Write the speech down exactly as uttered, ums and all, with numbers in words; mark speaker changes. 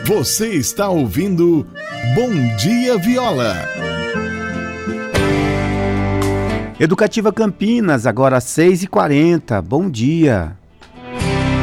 Speaker 1: Você está ouvindo Bom Dia Viola.
Speaker 2: Educativa Campinas, agora às seis e quarenta. Bom dia.